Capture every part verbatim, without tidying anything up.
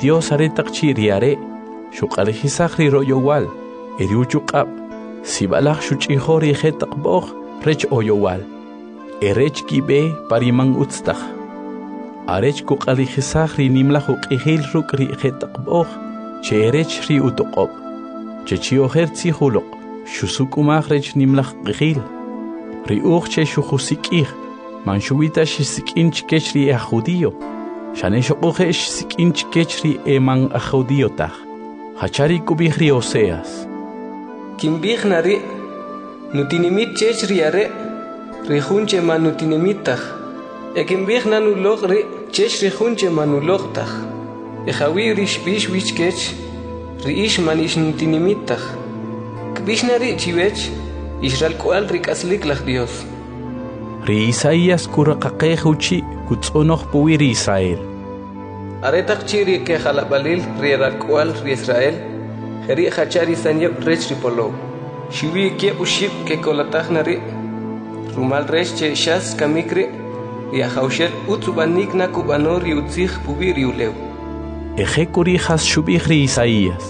Dios aretak chiriare, shuqalejisakri royowal, eriuchukab, sibalak shuchihori hetak boh, rech oyowal, erech kibe parimang utstak. Arech kuqalejisakri nimlahuk ihil rukri hetak boh, che erech ri utokob, che chiohertzi hulok, shusukumach rech nimlach ihil, riuch che shuhusikih, manshuita shisikinch kechri a judío. Shaneshokohesh sikinch kechri eman a judiotach. Hachari kubihri Oseas. Kimbih nari, nutinimit chechri are, rihunche manutinimitach. Ekimbih nanulogri, chechri hunche manulogtach. Ehawi rish bish wich kech, riish manish nutinimitach. Kbish nari chivech, Israel kual rikasliklach Dios. Ri Isaías kurakaqehuchi kutsonoch puwiri Israel. Aretak chiri ke halabalil ri rakwal ri Israel. Heri hachari sanyep rech ripolo. Shiwi ke uship ke kolatach nari. Rumal rech che shas kamikri. Ri haushel utsubanik na kubano ri utzich puwiri ulew. Ejekuri has shubich ri Isaías.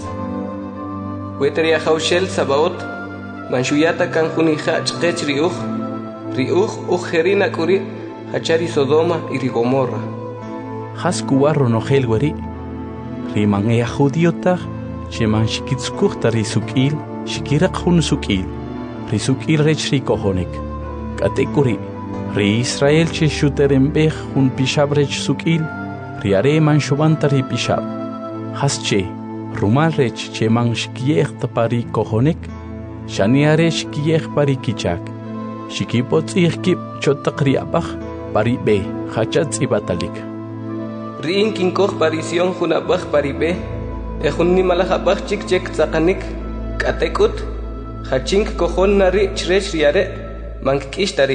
Weteri haushel sabaot. Manshuyata kan huniha chqech ri uch. Riuch ujerina kuri hachari Sodoma y Gomorra. Has kuwarro no helwari. Riman ea judiota, sheman shikitskuchta risukil, shikirak hun sukil. Risukil rech rikohonek. Katekuri. Ri Israel che shuterembech hun pishab rech sukil. Riare man shubanta ri pishab. Has che. Rumal rech che man shikiech pari kohonek. Shaniare shikiech pari kichak. Shikipot ihkip chotakri abach pari be hachat ibatalik. Rin kinkoch parision hunabach pari be ehun nimalajabach chik chek tzakanik katekut hachink kohon nari chrech riare mankishtari.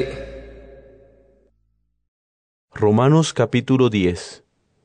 Romanos capítulo diez.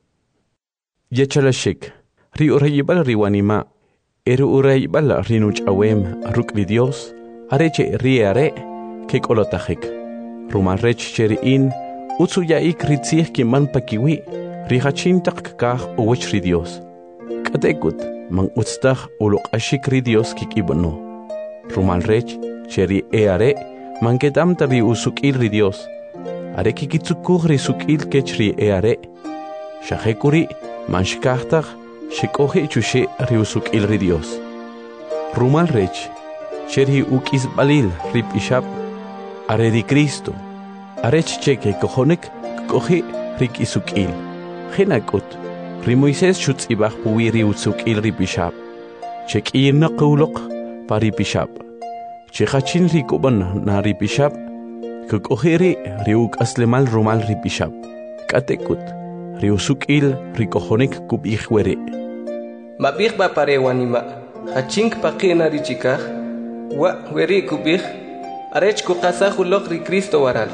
Yechalashik ri urayibal riwanima eru urayibal rinuch awem rukli Dios areche riare que colotajek. Ruman rech cheriin, utsuya ik ritzih ki man pakiwi, rihachintak kah uwech ri Dios. Katekut, man utstach ulok ashik ri Dios kikibano. Ruman rech cheri eare, man ketamta ri usukil ri Dios. Are kikitsukuh ri sukil kechri eare. Shahekuri, man shikahtach, shikohe chushe ri usukil ri Dios. Ruman rech, cheri ukis balil rip ishab, are di Cristo, arech cheque cojonek, coge rik isukil. Genakut, ri Moisés schutz ibach puwiri utsukil ripishab. Chek irna qawlok paripishab. Chekachin rikuban na ripishab, kukojeri riuk aslemal rumal ripishab. Katekut, riusukil rikojonek kubihwere. Mabih ba parewanima, hachink pakina richikah, wa weri kubih. Arech ku qasah ulok ri Cristo waral.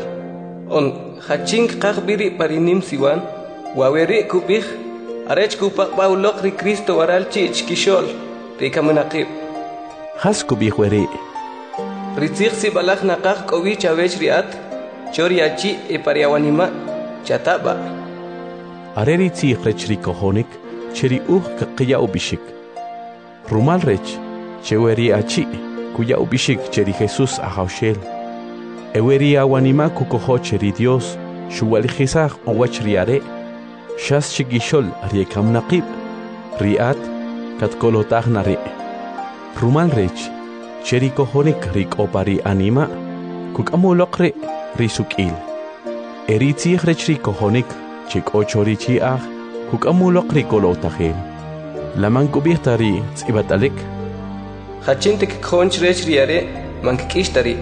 On hachink qagbiri parinim siwan. Waweri kubih. Arech ku pakba ulok ri Cristo waral chich kishol. Ri kamunaqib. Has kubih weri. Ritzig si balak naqaq kowi chavech riat. Chori achi e pariawanima. Chataba. Areri tzig rech ri kohonik. Cheri uh kaqiya ubishik. Rumal rech. Cheweri achi. Kuya ubishik cheri Jesús ahaushel. Eweri awanima kukoho cheri Dios, shuwalijizah owachriare, shas chigishol riekam naqib, riat, katkolotah nare. Rumal rech, cheri kohonik rik opari anima, kukamulokre risukil. Eritzih rech ri kohonik, chik ochorichi ah, kukamulokri kolotahel. Laman kubirtari tsibatalik, Hachintik khonch rech riare mankishtari.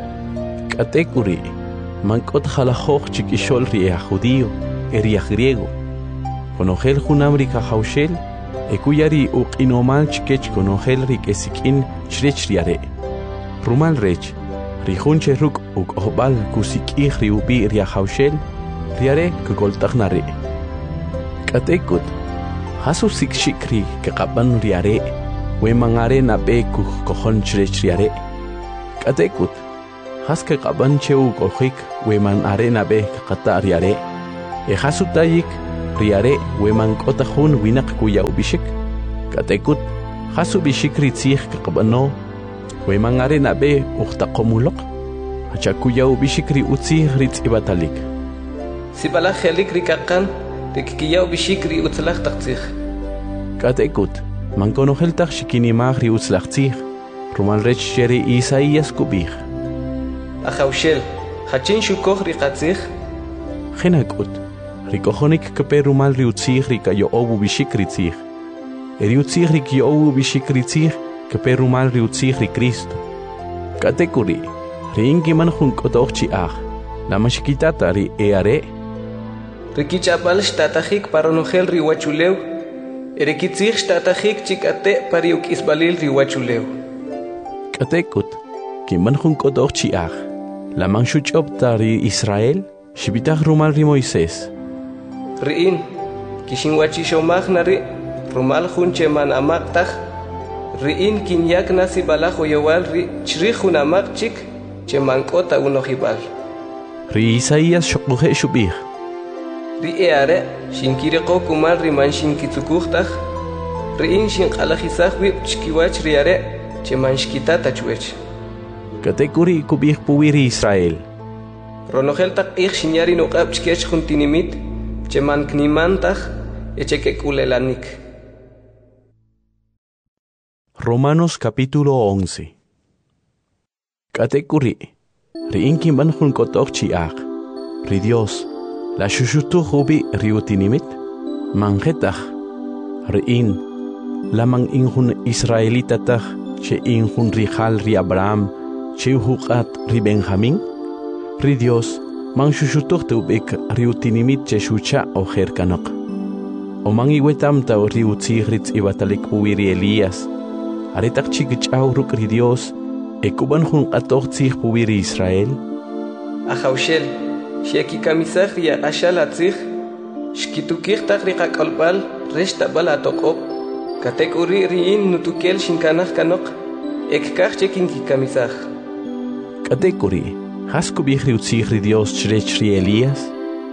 Katekuri, mankot halahok chikishol ria judío, eria griego. Conogel junamrika haushel, ekuyari uqinomal chikech conogel rik esikin chrech riare. Rumal rech, rihunche ruk uk ohbal kusikih riubi ria haushel, riare kukoltagnare. Katekut, hasusik shikri kekaban riare. We mangare na be ku kohon chrechiare. Katekut. Haske qaban cheu kohik we man are na be qatariare. E hasutayik riare weman kota hun winak kuya ubishik katekut hasu bishik ritzih kakabano weman are nabe ukta komulok hacha kuya ubishik ri utzih ritz ibatalik sibala khelik rikakan rikiya ubishik ri utzlach taqtzih katekut man konohel tak shikini mag ri utzlachtzih rumal rech sheri Isaías kubih Achaushel, hachin shukoj riqatzih? Genakut, rikohonik keperumal riutzih rika yo obu bishikritzih. Eriutzih rik yo obu bishikritzih keperumal riutzih ri Cristo. Katekuri, riinki man junkotochi ah, la mashikitata ri eare. Rikichapal shtatahik paronogel riwachuleu, erikitzih shtatahik chikate pariuk isbalil riwachuleu. Katekut, kiman junkotochi ah. La manshuchop tari Israel, shibitach rumal ri Moisés. Riin, kishinwachi shomach nari, rumal junche man amaktach, riin kinyak nasi balajo yowal ri chrijun amak chik, che mankota unohibal. Ri Isaías shokuhe shubih. Ri eare, shinkireko kumal ri man shinkitsukuchtach, riin shinkalajisach wib chkiwach riare, che man shkitata chwech. Katekuri kubih puwiri Israel. Ronogel tak ich shinyari nuqab chkech juntinimit, cheman knimantach, echeke kulelanik. Romanos capítulo once. Katekuri, riinkin ban junkotok chiak, ri Dios, la shushutu hubi riutinimit, mangetach, riin, lamang injun Israelitatach, che injun rijal ri Abraham, che huqat ri Benjamín, ri Dios, man shushutuk teubik riutinimit che shucha o jerkanok. O man iwetam ta riutzih ritz ibatalik puwiri Elías, aretak chikichaw ruk ri Dios, e kuban jun qatok tzih puwiri Israel. Achaushel, sheki kamisach ri ashal atzih, shkitukih tak ri qakalbal, reshta bal atokop, katekuri riin nutukel shinkanach kanok, ekkach chekin ki kamisach. Katekuri, hasku bih riutzih ri Dios chrech ri Elías?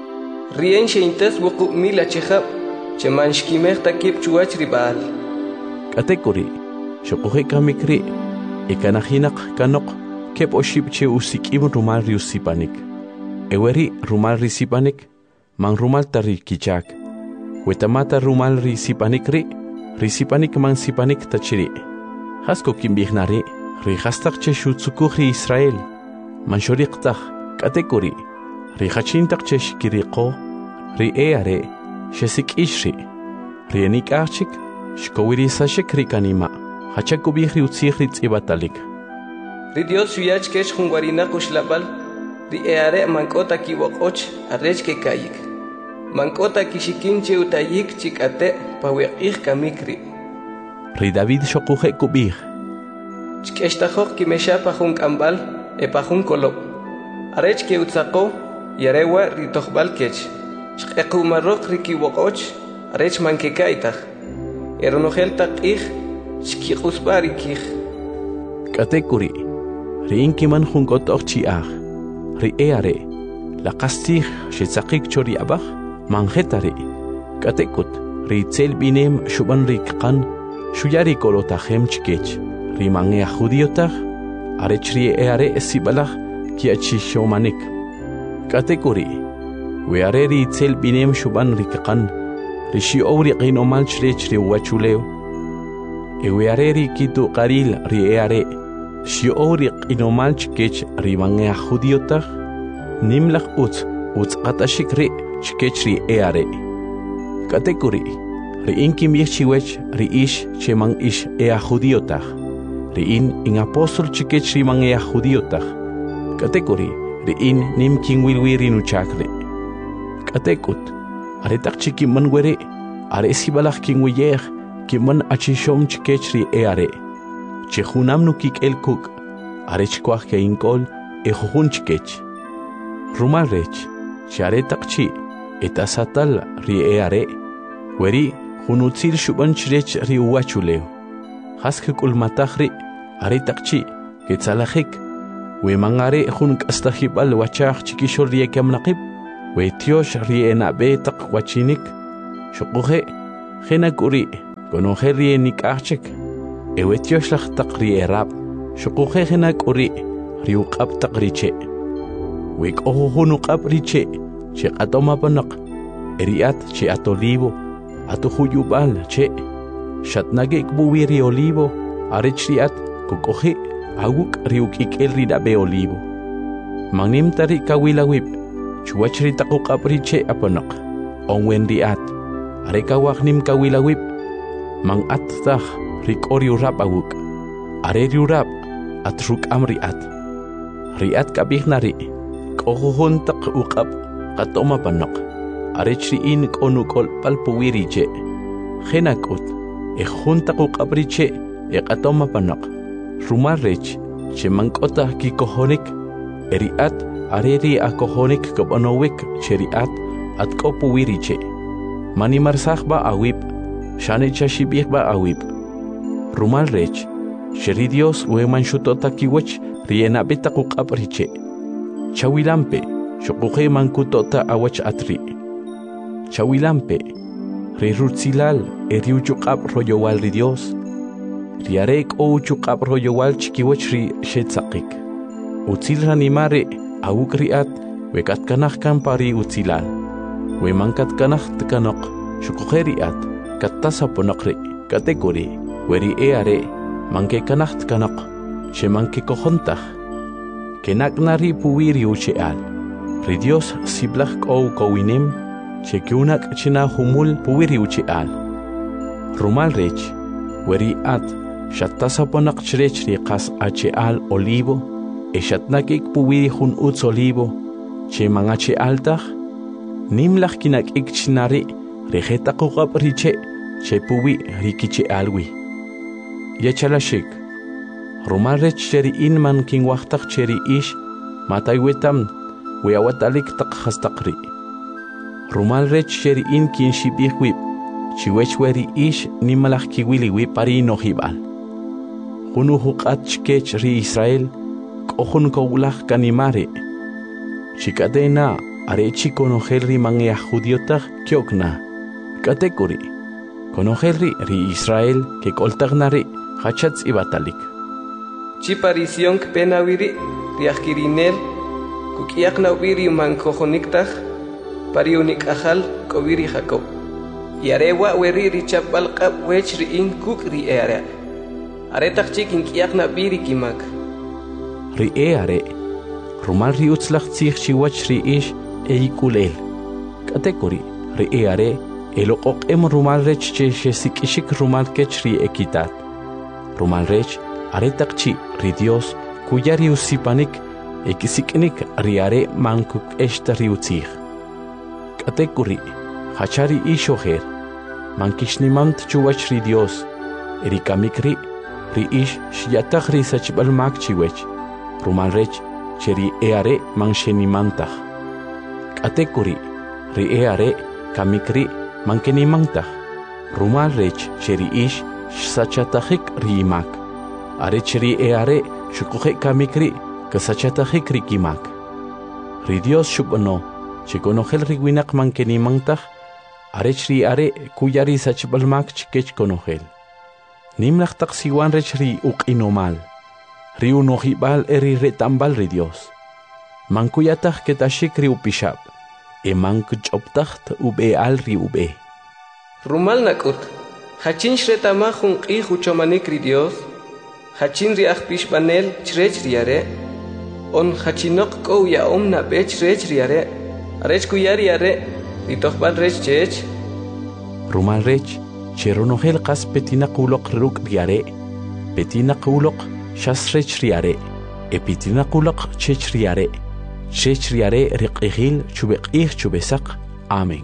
Rien sheintes wuku mila chehab, che man shkimech takip chuach ri Baal. Katekuri, shokuhe kamikri, ekanahinak kanok, kep oshib che usikim rumal ri usipanik. Eweri rumal ri sipanik, man rumal tari kichak. Wetamata rumal ri sipanik ri, ri sipanik man sipanik tachiri. Hasko kimbih ri hastak che shutsukuh ri Israel, man shoriqtach, katekuri, ri hachintak che shkiriqo, ri eare, shesik ishri, ri enik archik, shkowiri sashek ri kanima, hachakubih ri utzih ri tzibatalik. Ri Dios shuyach kesh hunwarina kushlabal, ri eare mankota kiwokoch, arrech ke kayik. Mankota kishikin che utayik chikate, paweqih kamikri. Ri David shokuhe kubih, Chkeshtajok kimesha pajun kambal, e pajun kolop. Arech ke utzako, yarewa ritohbal kech. Chkekumarok rikiwokoch, arech mankekaitach. Eronogel takich, chkikusbarikich. Katekuri, riinkiman junkotok chiach, ri eare, la kastich shetzakik chori abach, manjetari. Katekut, ri tzel binem shuban rikkan, shuyari kolotachem chkech. Rimange judiotar, arechri eare esibalach, kiachi shomanik. Katekuri, weareri tzel binem shuban rikkan, rishi ori qinomal chrechri wachuleo. E weareri kitu qaril ri eare, shi ori qinomal chkech rimange judiotar, nimlach ut, ut qatashikri chkechri eare. Katekuri, ri inkim yichiwech ri ish chemang ish ea judiotar. Riin in apostol chikech rimang ea judiotach. Katekuri, riin nim king wilwiri nu chakre. Katekut, aretak chiki man were, are sibalach king wiyer, kiman achishom chikech ri eare. Chehunam nu kik el kuk, arechkwach ke inkol, e jujun chikech. Rumal rech, charetak chi, etasatal ri eare. Weri, junutzil shuban chrech ri uachuleo. Haskuk ulmatachri, aretakchi, ketzalajik, we mangare jun kastajibal wachach chikishor riekam naqib, we tiosh rienabe tak wachinik, Shukuhe, Hena Kuri, Konoheri Nikachik, Ewetioslach Takri Erab, Shukuhe Hena Kuri, Ryukap Takriche, Wik Ohunukap Riche, Che Atoma Panak, Eriat Che Atolivo, Atuhuyubal Che, Shatnagek Buwiri Olivo, Arichiat, Kukohe, Awuk Ryukik El Ridabe Olivo. Mangnim Tari Kawilawip, Chuachri Takuk Apriche Apanak, Onwen Riat, Arekawaknim Kawilawip, Mang Attah, Rikoriu Rap Awuk, Areriu Rap, Atruk Amriat, Riat Kabihnari, Kohohun Tak Ukap, Katoma Panak, Arechri in Konukol Palpuwiriche, Henakut, Ejun Takuk Apriche, Ekatoma Panak, Rumarrech, Chemankota Kikohonik, Eriat, Areri Akohonik Kobanowik, Cheriat, at Kopuwiriche, Manimarsachba Awip, Shanichashibirba Awip, Rumarrech, Sheridios Weman Shutota Kiwach, Riena Betakuk Apriche, Chawilampe, Shokuhe Mankutota Awach Atri, Chawilampe, Rirutzilal, Eriuchukap Royowal Ridios, Riarek o Chukap Royowal Chikiwachri Shetzakik, Utzil Ranimare, Awukriat, Wekat Kanach Kampari Utzilal, Wemankat Kanach Tkanok, Shukuheriat, Katasaponokri, Kategori, Weri Eare, Manke Kanach Tkanok, Shemanke Kohontach, Kenaknari Puwiri Ucheal, Ridios Siblach O Kowinim, Chekunak China Humul Puwiri Ucheal, Rumalrech, Weri At, Shatasaponak Chrechri Kas Acheal Olivo, Eshatnakik Puwiri Hun Utz Olivo, Che Mangache Altach, Nimlach Kinak Ikchinari, Rejeta Kukap Riche, Che Puwi Rikiche Alwi. Yachalashik, Rumalrech Cheri Inman King Wachtach Cheri Ish, Mataywetam, Weawatalik Tak Hastakri. Rumalrech Cheri In Kin Shibihwip, Chiwechweri Ish Nimalach Kiwiliwi Pari no Hibal. Hunu Hukat Chkech Ri Israel, Kohun Kowlach Kanimare. Chikadena, Arechi Konohelri Mangea Judiotach Kyokna. Kategori. Konohelri Ri Israel, que Koltagnari, Hachatz Ibatalik. Chiparision Penawiri, Riakirinel, Kukiaknawiri Mankohoniktach, Pariunik Ahal, Koviri Jacob. Yarewa Weri Richapal Kap Wechri in Kukri Area. Aretach Chikin Kiakna Biri Kimak. Ri Eare, Rumal Riutzlach Zich Chiwach Ri Ish, Eikulel. Kategori, Ri Eare, Elokok em Rumalrech Che Shesik Rumal Kechri Ekitat. Rumalrech, Aretachchi, Ri Dios, Kuyarius Sipanik, Ekisiknik, Riare Mankuk Eshta Riutzich. Kategori, Hachari Ishoher, Mankishnimant Chuwach Ri Dios, Erikamikri, Ri Ish Shiatach Ri Sachbal Mak Chiwech, Rumalrech, Cheri Eare Manshenimantach. Kategori, Ri Eare, Kamikri, Mankenimantach. Rumalrech, Cheri Ish Sachatachik Rimak. Arechri Eare, Shukuhe Kamikri, Kasachatachik Rikimak. Ri Dios Shubano, Chikonohel Riguinak Mankenimantach. Arechri Are, Kuyari Sachbalmak Chikech Konohel. Nimlach Taxiwan Rechri Uk Inomal. Riu Nohibal Eri Retambal Ri Dios. Mankuyatach Ketashik Riu Pishab. E Mankuch Optacht Ube Al Riube. Rumal Nakut, Hachin Shretamahun Ihu Chomanik Ri Dios, Hachin Riach Pishbanel Chrech Riare, On Hachinok Ko Ya Omna Bech Rech Riare, Arech Kuyari Are, Ritochbal Rech Chech. Rumal Rech, Cheronohel Kas Petina Kulok Ruk Riare, Petina Kulok, Shasrech Riare, Epitina Kulok Chech Riare, Chech Riare Riqihil Chubek Ich Chubesak. Amén.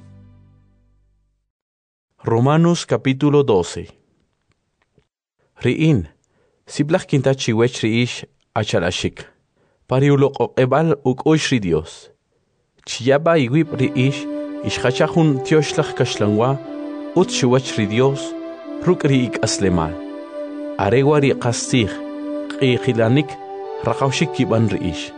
Romanos capítulo doce. Riin, Siblach Kinta Chiwech Riish Achalashik, Pariulok Ebal Uk Oishri Dios. Chiaba Iwip Riish, Ishachahun Tioshlach Kashlangwa, Ut Chiwech Dios, Ruk Riik Aslemal. Aregwari Kastich, Qihilanik, Rakaushik Kiban Riish.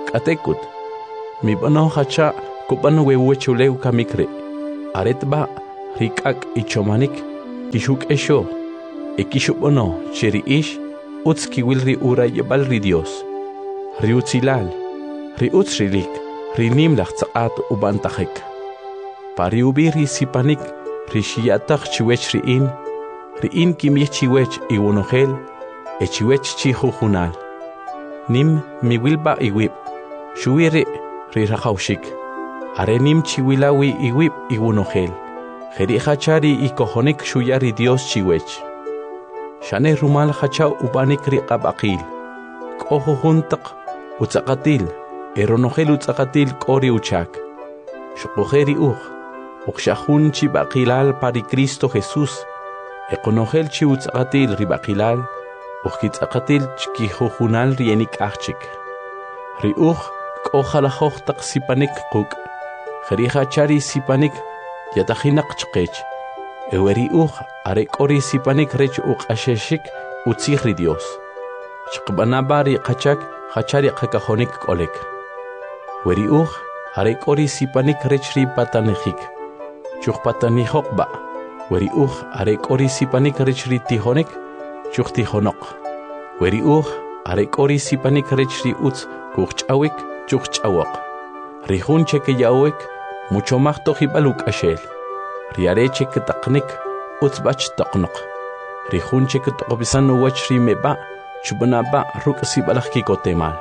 Katekut, Mibano Hacha, Kuban Wewechuleu Kamikre, Aretba, rikak ichomanik kishuk esho ekishubono cheri ish utz kiwil ri ura yebal ri Dios ri utzilal ri utzrilik ri nimlach tsaat ubantachek pari ubiri sipanik ri shiatach chiwech ri in ri in kimich chiwech iwonogel e chiwech chihujunal nim miwilba iwib shuire ri rajaushik are nim chiwilawi iwib iwonogel Jeri hachari y cojonik shuyari Dios chiwech. Shane rumal hachao ubanik riqab aqil. Koho juntak utzaqatil. Eronogel utzaqatil kori uchak. Shukojeri uj. Ukshahun chi baqilal pari Cristo Jesús. Ekonogel chi utzaqatil ribaqilal. Ukitzaqatil chkihujunal rienik achik. Ri uj kojalajoj tak sipanik kuk. Jeri hachari sipanik Yatahinak chqech, eweri uj arek ori sipanik rech uq asheshik utzihri Dios. Chqbanabari qachak hachari qakajonik kolek. Weri uj arek ori sipanik rech ri patanejik. Chuq patanijok ba. Weri uj arek ori sipanik rech ri tijonek. Chuq tijonok. Weri uj arek ori sipanik rech ri utz kuchawik chuq chawok. Rihun cheke yawek. Mucho más tojibaluk ashel. Riareche que taknik, utzbach toknok. Rihunche que tokobisan uwach rimeba, chubanaba rukasi balaki kotemal.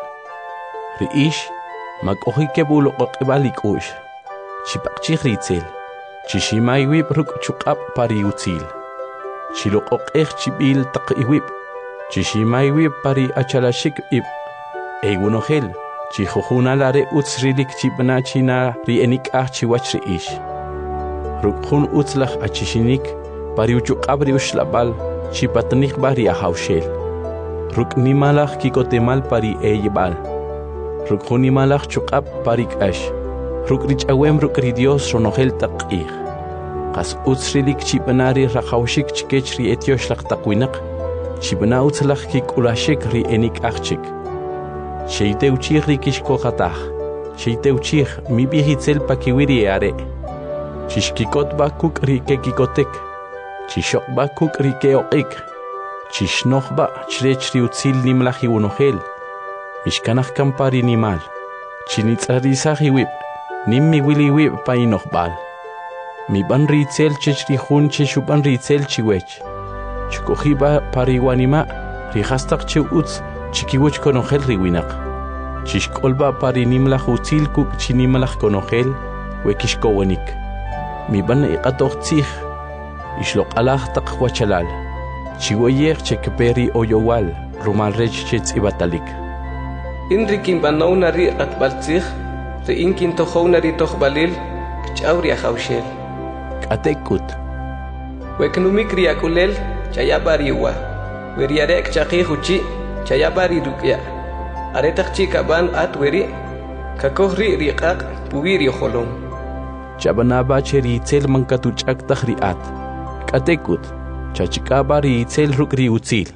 Riish, magohike bulo kokibalik ush. Chipakchi ritzel. Chishimai wib ruk chukap pari utzil. Chilok okech chibil tak iwib. Chishimai wib pari achalashik ib. Egunogel. Chihujuna lare utzrilik chibna china rienik ah chiwach ish. Rukhun utzlach achishinik pari uchuqabri ushlabal chipatnik bari ahaushel. Ruk nimalach kikotemal pari eyebal. Rukhun nimalach chuqab parik ash. Ruk rich awem ruk ridios ronogel taqih. Qas utzrilik chibnari rahaushik chikech ri etiosh laq taqwinak. Chibna utzlach kikulashik rienik achik. Sheiteuchih rikishkohatah. Sheiteuchih mi bihitzel pakiwiri are. Chishkikot bakuk rike kikotek. Chishok bakuk rike oik. Chishnoch ba chrech riutzil nimlahi unogel. Mishkanach kampari nimal. Chinitzarisahi wib. Nimmi wili wib painoch bal. Mi ban ritzel chechri hun cheshuban ritzel chiwech. Chkohiba pariwanima rihastak che utz. Chikiwech konogel riwinak. Chishkolba pari nimlach utzil kuk chinimlach konogel wekishkowenik. Mi ban iqatoch tzich. Ishlok alach tak huachalal. Chiwayech chekperi oyowal. Rumal rech chetz ibatalik. Inrikin banauna ri atbaltzich. Ri inkin tohouna ri tohbalil. Kchauri ahaushel. Katekut. Weknumik riakulel chayabariwa. Weriarek chakihuchi. Chayabari rukya. Aretak chika ban atweri. Kakohri riqaq puwiri holong. Chabanaba cheri itzel mankatuchak tahriat. Katekut. Chachikabari itzel rukri utzil.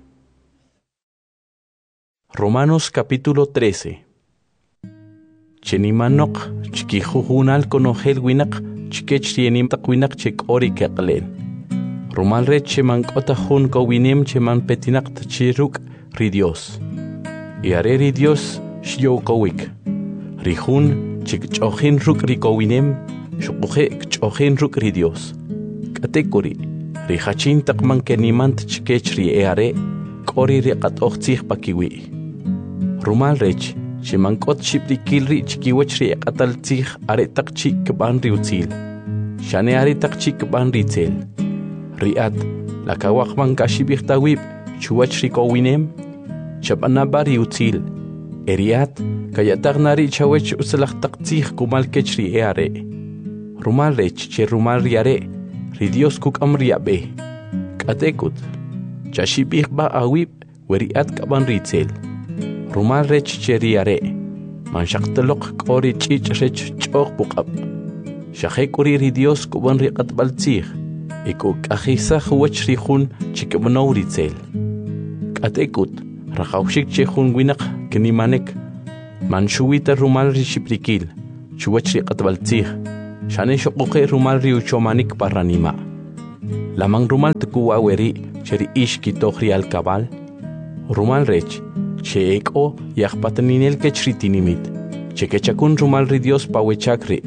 Romanos capítulo trece. Chenimanok chikijujunal konogel winak chikech rienim takwinak chek ori keklen. Romal re cheman kota hun ko winem cheman petinak tchiruk ri Dios. Y are ri Dios shio kowik. Rihun chik chochin ruk ri kowinem shukuhe chochin ruk ri Dios. Katekuri rihachin takman kenimant chikech ri eare kori ri kat ochtzich pakiwi. Rumal rech cheman kot shiprikil ri chikiwech ri katal tzich are tak chik ban ri utzil. Shane are tak chik ban ri tzel. Riat la kawak man kashibich tawib chuwach ri kowinem chabanabari utzil. Eriat kayatarnari chawech uslach taktzich kumal kech ri eare. Rumal rech che rumal riare ri Dios kuk amriabe. Katekut chashibich ba awib weriat kaban ritzel. Rumal rech che riare man shaktelok kori chich rech chok bukab. Shakekuri ri Dios kuban ri katbaltzich. Iko kahisa huwach rihun chikabanaw ritzel. Katekut rahaushik chehun winak kenimanek. Man shuwita rumal rishiprikil. Chuwach ri katbaltzich. Shane shoqoqe rumal ri uchomanik parranima. Lamang rumal tukuwa weri cheri ishki tohri al cabal. Rumal rech che eko yahpataninel ke chritinimit. Che kechakun rumal ri Dios pawechakri.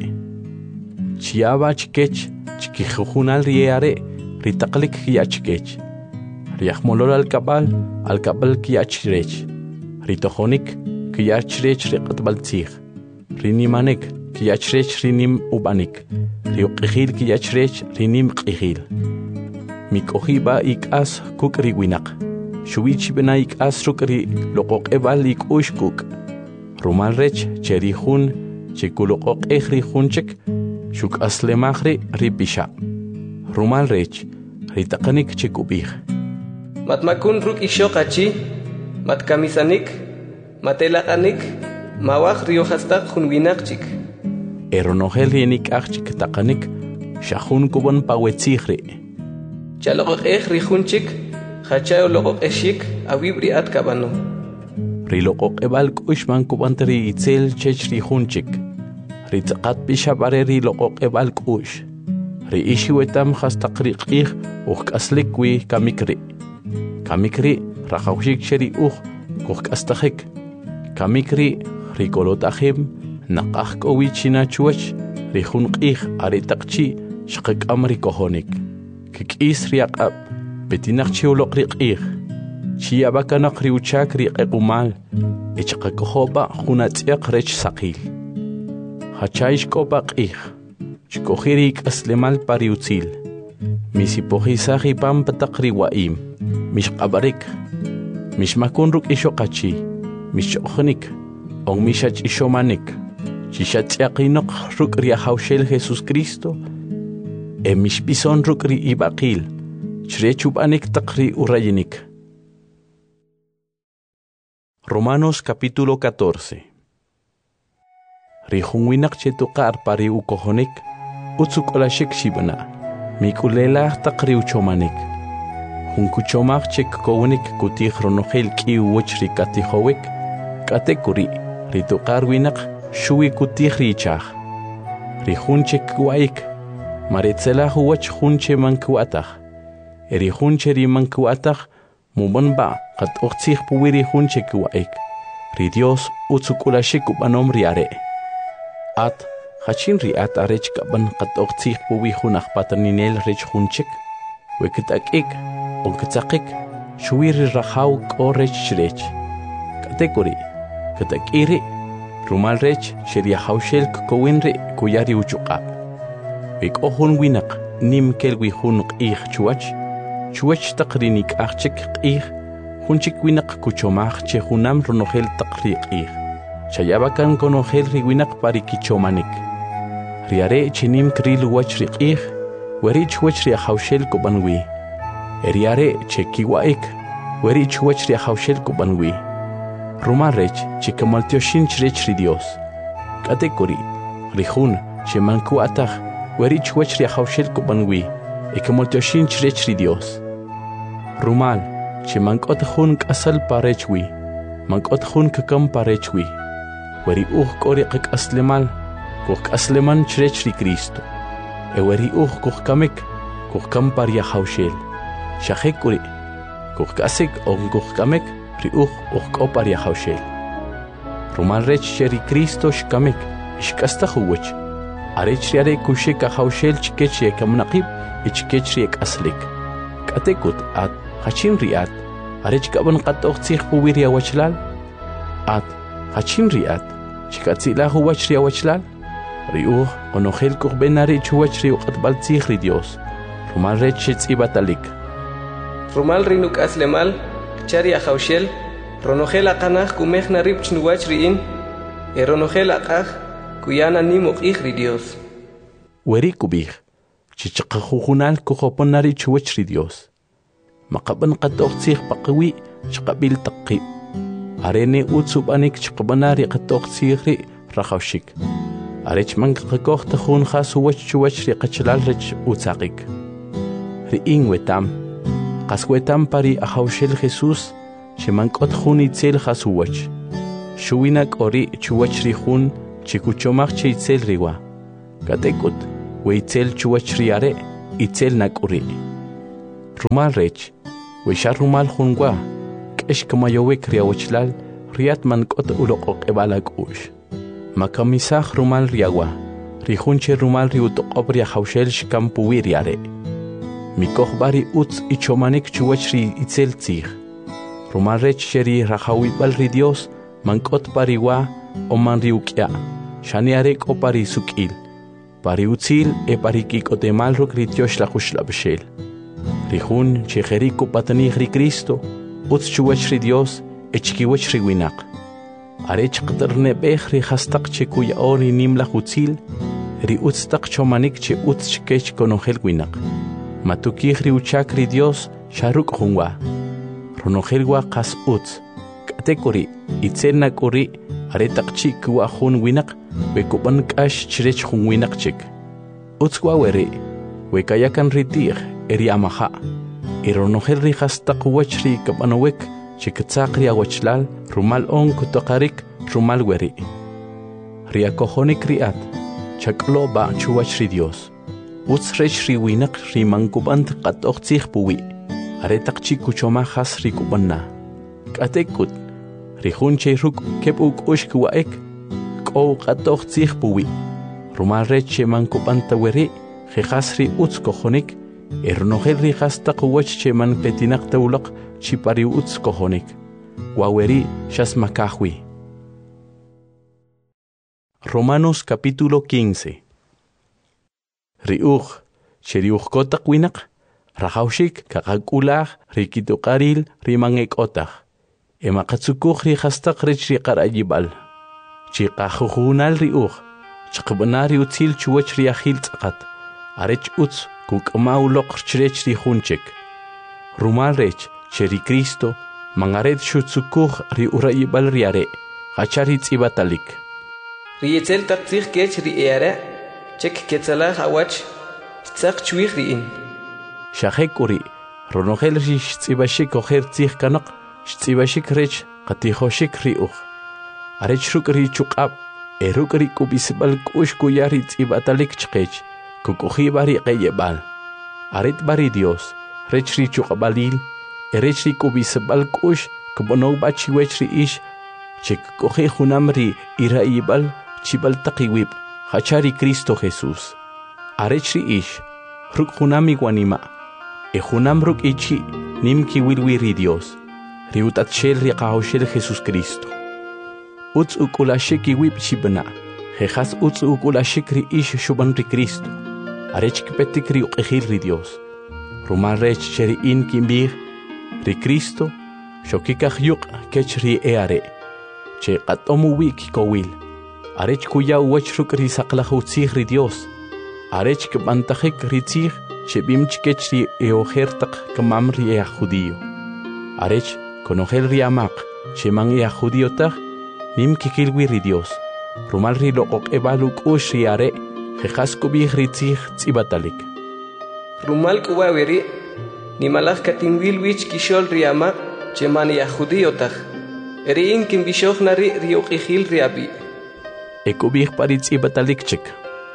Chiaba chikech chikijujunal rieare ritaqlik yachkech. Riahmolol al cabal al cabal kiyachrech. Ritojonik kiyachrech riqatbaltzig. Rinimanek kiyachrech rinim ubanik. Riuqijil kiyachrech rinim qijil. Mikohiba ikas kuk riwinak. Shuichi bena ikas rukri loqoq ebal ik ushkuk. Rumal rech cherihun chikuloqoq ejrihunchik shuk aslemahri ripisha. Rumal rech ritaqanik chikubih. Matmakun ruk ishoqachi, matkamisanik, matelaqanik, mawaq riohastaq junwinaqchik. Eronogel rienik achchik taqanik, shahun kubon pawetzihri. Chaloqoq ej rijunchik, hachayo loqoq eshik, awibri atkabano. Riloqoq ebal kushman kubantri itzel chech rijunchik. Ritaqat bishabare riloqoq ebal kush. Ri ishiwetam hastaqriqih uqaslikwi kamikri. Kamikri rajawshik sheri uj kuhk'astajik. Kamikri rikolotahim naqaj k'owi chinachuach rijunq'ij aritaqchi xqak'am rikojonik. Kik'is riaq'ab petinaq chiwloq riq'ij. Chiyabakanaq riuchak riq'equmal ichqakojoba junatz'yaq rech saqil. Hachay xk'oba q'ij xk'oji rik'aslemal pariutzil. Misipojisaj ipam pataq riwa'im. Mishqabarik, mishmakun ruk ishoqachi, mishchoqnik, on mishach ishomanik, chishatz'yaqinoq ruk riahawshel Jesus Cristo, e mishpison ruk ri ibaqil, chrechubanik taqri urayinik. Romanos capítulo catorce. Rijunwinak chetuqar pari ukojonik, utzuk olashik shibana, mikulela taqri uchomanik. Hunkuchomach chek kowenik kutij ronojel ki uochri katijowek, katekuri, rituqar winak shuwi kutij richaj. Rijunchek kuaik, maretzela huwach junche mankuataj. Eri junche ri mankuataj, mubanba kat oxtij puwiri junche kuaik. Ri Dios utsukulashik ubanom riare. At, hachin riat arech kaban kat oxtij puwi junaj pataninel rech junchek, wekitakik, onketzakik, shuwiri rajaw k'orech chrech. Katekuri, katakiri, rumal rech sheriahawshel k'kowinri kuyari uchuqab. Wik'ojun winak nim kelwi jun q'ij chuwach, chuwach taqrinik ajchik q'ij, junchik winak kuchomaj che junam ronojel taqri q'ij. Chayabakan konojel riwinak parikichomanik. Riare chinim kril wach ri q'ij, weri chuwach riahawshel kubanwi. Eriare che kiwaik, weri chuwach riahawshel kubanwi. Rumarech che kamaltioshin chrech ri Dios. Katekuri, rijun che mankuataj, weri chuwach riahawshel kubanwi, e kamaltioshin chrech ri Dios. Rumal che mankot jun kasal parechwi, mankot jun kakam parechwi. Weri uj kori qakaslemal, kuj kasleman chrech ri Cristo. E weri uj kuj kamek, kuj kam pariahawshel. Shahekuri, kuhkasik o kuhkamek, riuj o kopari haushel. Rumal rech sheri Cristo shkamek, shkasta huwech. Arech riare kusheka haushel chikech yekamnaqib, ichkech riek aslik. Katekut at, hachin riat, arech kaban qatoqtzih puwiri awachlal. At, hachin riat, chikatzila huwach ri awachlal. Riuj, onojel kuhbenari chuwach ri uqatbaltzih ri Dios. Rumal rech shetzibatalik. Rumal rinuk aslemal, chari ahawshel, ronojel aqanaj kumej narib chnuwach riin, e ronojel aqaj kuyana nimuk ri Dios. Weri kubij, chichaqajujunal kujoponari chuwach ri Dios. Maqaban qatoqtzih paqawi chqabil taqib. Arene utsubanik chqabanari qatoqtzih ri rajawshik. Arech manqaqoj tajun jas huwach chuwach ri qachlal rech utzaqik. Riin wetam. Qaswetam pari ahawshel Jesus, shemankot jun itzel hasuwach. Shuwinak ori chuwach ri jun, chikuchomach che itzel riwa. Katekut, we itzel chuwach riare itzel nakuri. Rumal rech, we shar rumal junwa, kesh kamayowek riawachlal, riat man kot ulokok ebalak ush. Makamisach rumal riawa, rihunche rumal riutokob riahaushel shkampuwi riare. Mikoch bari utz ichomanik chuwach ri itzel tzich. Rumal rech sheri rahawibal ri Dios, mankot pariwa o man riukia, shaniarek o pari sukil. Pari utzil e pari kikotemal ruk rityosh la beshel. Rihun chejeriku patanih ri Cristo, utz chuwach ri Dios, echkiwach ri winak. Arech qterne bech ri hastak che kuya ori nim la utzil, ri utz tak chomanik che utz chkech konogel winak. Matukih ri uchak ri Dios, sharuk hunwa. Ronogelwa kas utz. Katekuri, itzel nakuri, aretak chik wa hun winak, wekuban kash chirech hun winak chik. Utz waweri, wekayakan ritir, eri amaha. Ironogel ri hastak wach ri kapanowek, chikatsak ri awachlal, rumal on kutokarik, rumal weri. Ri akohonik riat, chaklo ba chuwach ri Dios. Utz rech ri winak ri mankubant katok tzich puwi. Aretak chikuchoma has ri kubanna. Katekut, rihun cheruk kep uk ush kuwaek, ko katok tzich puwi. Rumal reche man kupanta weri, jejas ri utz kohonik, ernogel ri hasta kuwach che man petinak taulak, chipari utz kohonik. Waweri shas makahwi. Romanos capítulo quince. Riuch, cheriuch kotak winak, Rahaushik kakakulah rikitukaril rimangek otah. Emakatsukuh ri hastak rich ri karajibal. Chikahuhunal riuh. Chakbanari utzil chuwach ri ahil tsakat. Arech utz kukamaulok chrech ri hunchek. Rumal rech cheri Cristo mangaret shutsukuh ri urajibal riare. Hachari tsibatalik. Rietzel takzich kech ri eare. Chek ketzalah awach. Tsak chuih riin. Shahekuri, Ronogel rish tzibashik oher tzich kanak, shtzibashik rech, katihoshik riuch. Arech rukri chukab, erukri kubisbal kush kuyari tzibatalik chkech, kukuhi bari qeyebal. Aret bari Dios, rech ri chukabalil, erech ri kubisbal kush, kubonog bachi wech ri ish, chek kuhi hunamri iraibal, chibal takiwib, hachari Cristo Jesus. Arech ri ish, ruk hunami guanima. E junam ruk ichi, nim ki wilwiri Dios, riutat shel riqahoshel Jesus Cristo. Utz ukulashik iwib chibana, jejas utz ukulashik ri ish shuban ri Cristo, arech kipetik ri uqehil ri Dios. Rumal rech cheri in kimbir, ri Cristo, shokikah yuk kech ri eare, che qatomu wik kowil, arech kuya uwach ruk ri saqlahutzih ri Dios, arech kibantahik ri tzih, Shebim chikechri eohertak kamam ria judío. Arech, conogel riamak, sheman ea judío tag, nim kikilwi ri Dios. Rumal ri look ebaluk ush riare, jejas kubih ritzich tzibatalik. Rumal kuwaweri, nimalach katingwil wich kishol riamak, sheman ea judío tag. Eri in kimbishoch nari riokihil riabi. Ekubih paritz ibatalik chik.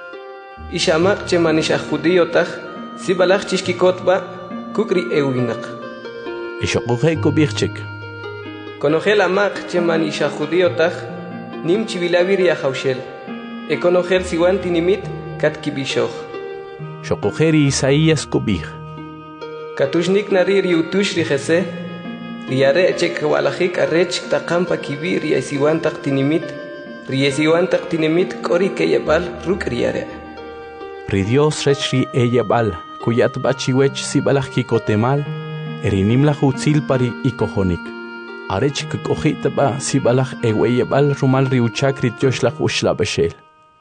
Ishamak sheman ea judío tag, si balach chishkikotba kukri ewinak. Ishokuhe kubirchik. Konogel amak cheman isha judío tag, nim chivilavir ya haushel. E konogel siwan tinimit kat kibishoch. Shokuheri Isaías kubir. Katushnik nari riutush rijese, riare chek walachik arech takampa kibir ya siwan tak tinimit, riesiwan tak tinimit kori keyebal ruk riare. Ri Dios rech ri eyebal. Kuyat bachiwech si balach kikotemal, erinim la hutzil pari ikohonik. Arech kukojit ba si balach eweyebal rumal riuchak rityosh la ushla beshel.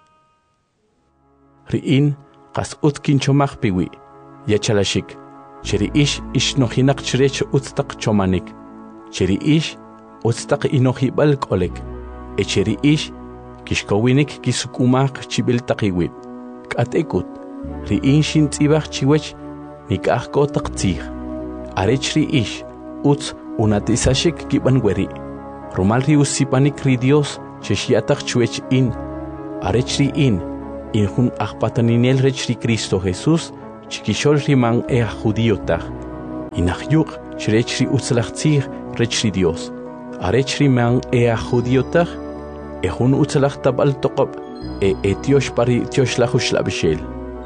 Riin, kas utkin chomach piwi, yachalashik, cheri ish ish nohinak chrech utstak chomanik, cheri ish utstak inohibal kolek, e cheri ish kishkowinik kisukumak chibil takiwib, katekut. Riin shin tzibach chiwech nikah kotak tzih. Arech ri ish, utz unatisashik kiban weri. Rumal ri usipanik ri Dios, cheshiatak chuech in. Arech ri in, injun akpataninel rech ri Cristo Jesús, chikishol riman e a judío tag. Inahyuk chrech ri utzlachtzig rech ri Dios. Arech riman e a judío tag, e jun utzlach tabal toqob, e etiosh pari tiosh lahush labishel.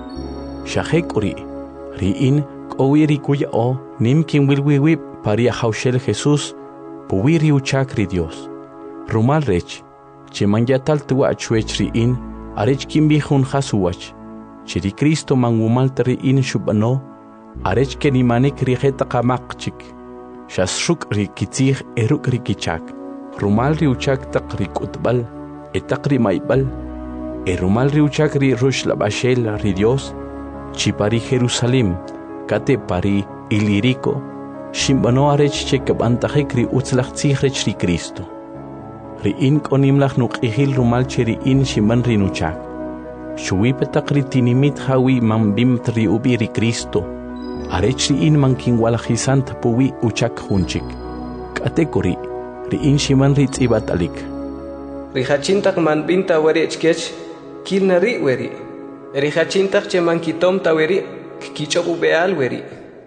Shahek uri, ri in kowiri kuya o, nim kin wilwiwib pari a haushel Jesús, puwiri uchak ri Dios. Rumal rech, cheman yatal tuwa chuech ri in, arech kim bihun hasuwach, chiri Cristo man umal tari in shubano, arech ke nimanik ri heta kamakchik, shas shuk ri kitzig eruk ri kichak, rumal ri uchak tak ri kutbal, etak ri maibal, e rumal ri uchak ri rush labashel ri Dios, chipari Jerusalem, kate pari ilirico, shimbano arech che kabantahik ri utzlachtzig rech ri Cristo. Ri in konimlach nuk ihil rumal cheri in shiman ri nuchak. Shuwi petak ri tinimit hawi man bim tri ubi ri Cristo. Arech ri in man kin walachisant puwi uchak hunchik. Katekori, ri in shiman ri tzibat alik. Ri hachintak man binta weri echkech, kil na ri weri. Ri hachintak che man kitom ta weri, kichobu beal weri.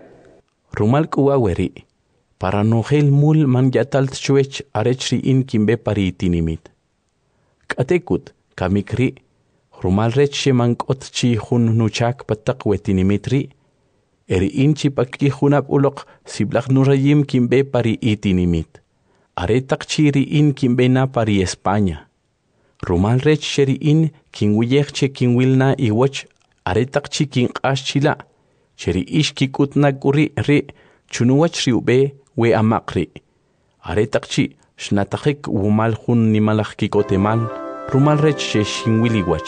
Rumal kuwa weri. Para nogel mul man yatal tchuech arechri in kimbe pari tinimit. Katekut, kamikri, rumal reche man kotchi hun nuchak patak wetinimitri, eri inchi pakki hunap ulok siblak nurayim kimbe pari itinimit. Aretak chiri in kimbe na pari España. Rumal rech sheri in kinwiyekche kinwilna iwach aretak chi kin ashchila, cheri ishki kutna guri ri chunuwach riube we amakri. Aretakchi, shnatakik wumal hun nimalach kikotemal, rumal rech she shinwiliwach.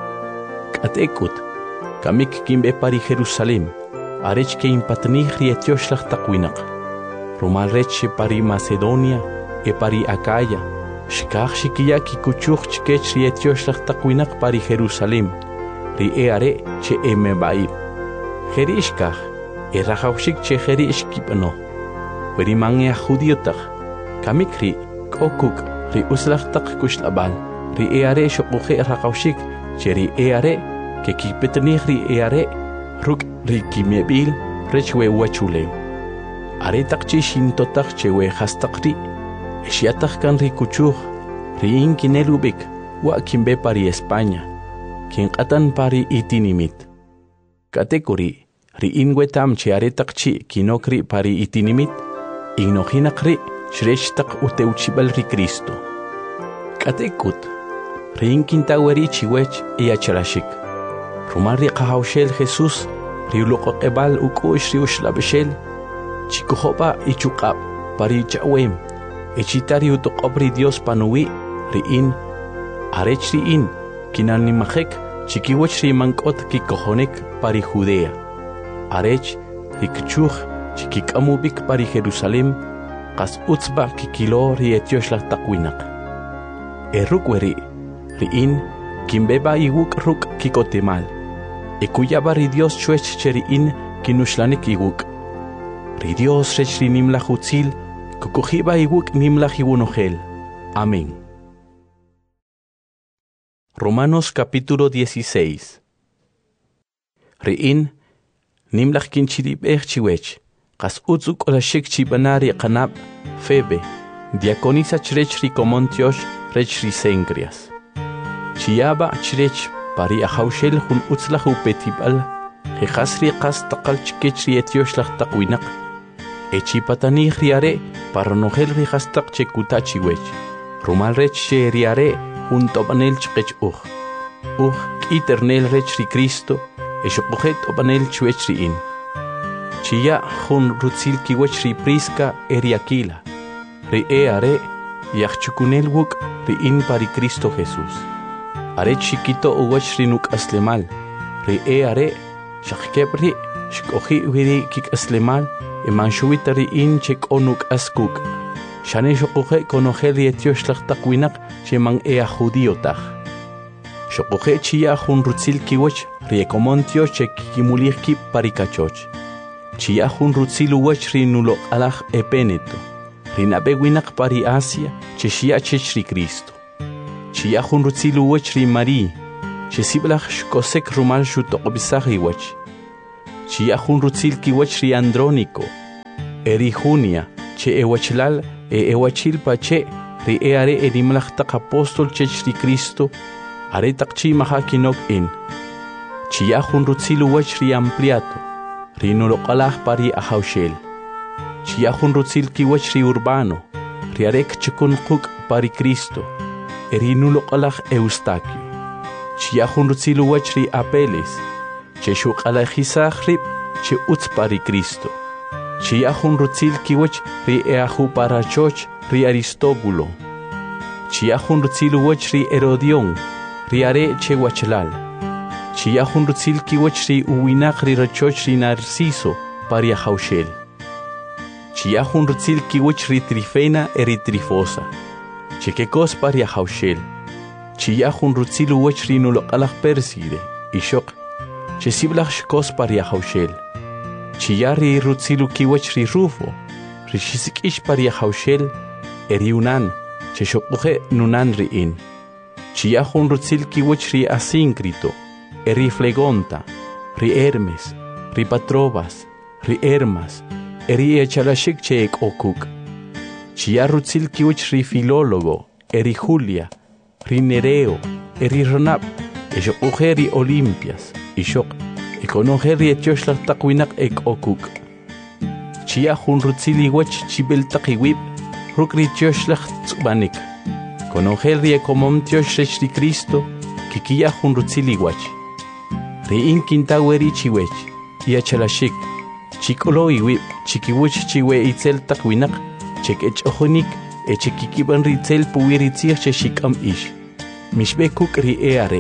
Katekut, kamik kimbe pari Jerusalem, arech ke impatnih rietioslach takwinak. Rumal rech she pari Macedonia, e pari Acaya, shkach shikia kikuchuch chkech rietioslach takwinak pari Jerusalem, ri e are che emebaib. Jerishkach, e rajaushik che jerishkipano. Weri mange a judío tag, kamikri, kokuk, ri uslach tag kushlabal, ri eare shokuche rakaushik, cheri eare, ke kipetni ri eare, ruk ri kimebil, rechwe wachuleu. Are takchi shinto tag chewe hastakri, eshiatak kan ri kuchuch, ri inkinelubik, wa kimbe pari España, kin katan pari itinimit. Katekuri, ri inwetam che are takchi kinokri pari itinimit, ignohinakri shreshtak uteuchibal ri Cristo. Katekut, riinkintaweri chiwech iacharashik. Rumari qahawshel Jesús, riuluqoqebal ukush riushlabeshel, chikuhoba ichukab, pari chawem, echitari utoqobri Dios panuwi, riin, arech riin, kinanimajek, chikiwech rimankot kikohonek pari Judea. Arech, rikchuch, chikikamubik pari Jerusalem, kas utzba kikilo rietioshla takwinak. Eruk weri, riin, kimbeba iwuk ruk kikotemal, ekuyaba ri Dios chuech cheriin kinushlanik iwuk. Ri Dios rech ri nimlach utzil, kukujiba iwuk nimlach iwunogel. Amén. Romanos capítulo dieciséis. Riin, nimlach kinchirib chiwech, Kas utzuk olashik chibanari kanab, Febe, diaconisa chrech ricomontiosh, rech risengrias. Chiaba chrech pari ahaushel hun utzlach upetibal, jehasri kas takal chkechri etiosh lach takwinak. Echipatani riare, paranogel rihastak chekutachi wech. Rumal rech che riare, hun tobanel chkech uch. Uch kiternel rech ri Cristo, eshopujet obanel chwech riin. Chia hun rutzil kiwech ri Prisca eriakila, ri e are, yachchukunel wuk ri in pari Cristo Jesús. Are chiquito uwech ri nuk aslemal, ri e are, shakkebri, shkohi wiri kik aslemal, e manshuita ri in chek onuk askuk. Shane shokuhe konogel yetiosh lach takwinak, che man ea judío tach. Shokuhe chia hun rutzil kiwech ri ekomontio chek kimulich kip pari kachoch. Chia hun rutzilu wech ri nulo alach epeneto, ri nabewinak pari Asia, che shia chech ri Cristo. Chia hun rutzilu wech ri Mari, Chesiblach shkosek rumal shutoqobisaj iwach. Chiajun rutzil kiwach ri Andrónico. Eri Junia, che ewachlal e ewachilpa che ri eare erimlach tak apostol chech ri Cristo, are tak chi mahakinok in. Chiajun rutzil uwach ri Ampliato, ri noloqalaj pari ahaushel. Chiajun rutzil kiwach ri Urbano, ri arek chikun quk pari Cristo, eri noloqalaj Eustaquio. Chiajun rutzil uwach ri Apeles, che shuqalajisaj rib che utz pari Cristo. Chiajun rutzil kiwach ri eaju parachoch ri Aristóbulo. Chiajun rutzil uwach ri Herodión, ri are che wachlal. Chiajun rutzil kiwach ri uwinaq ri rachoch ri Narciso pari ahaushel. Chiajun rutzil kiwach ri Trifena eri Trifosa. Chekekos pari ahaushel. Chiajun rutzil uwach ri noloqalaj Perside, ishok. Chesiblaj shkos pari ahaushel. Chiyari rutzilu kiwach ri Rufo, ri shisikish pari ahaushel, eri unan, cheshokuje nunan ri in. Chiyajun rutzil kiwach ri Asíncrito, eri Flegonta, ri Hermes, ri Patrobas, ri Hermas, eri echalashik che ek okuk. Chiyar rutzil kiwach ri Filólogo, eri Julia, ri Nereo, eri Ronab, eshokuje ri Olimpias, ishok. Ikonoje ri etioshlar takwinak ek okuk. Chiajun rutzil iwach chibel takiwib, ruk ri etioshlar tzubanik. Konoje ri ekomom tioshresh ri Cristo, kikiyajun rutzil iwach. Ri inkintaweri chiwech, iachalashik, chikolo iwib, chikiwach chiwe itzel takwinak, chek echojonik, echekikiban ri tzel puwiritzir cheshikam ish. Mishbekuk ri eare.